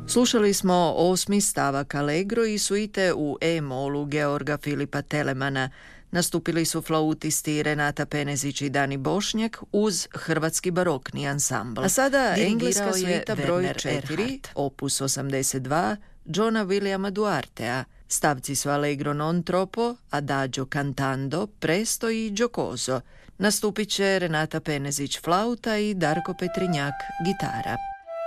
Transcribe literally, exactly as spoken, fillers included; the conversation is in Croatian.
Slušali smo osmi stavak Allegro i suite u E-molu Georga Filipa Telemana. Nastupili su flautisti Renata Penezić i Dani Bošnjak uz hrvatski barokni ansambl. A sada engleska suita broj četiri, opus osamdeset dva, Johna Williama Duartea. Stavci su Allegro non troppo, Adagio cantando, presto i giocoso. Nastupit će Renata Penezić flauta i Darko Petrinjak gitara.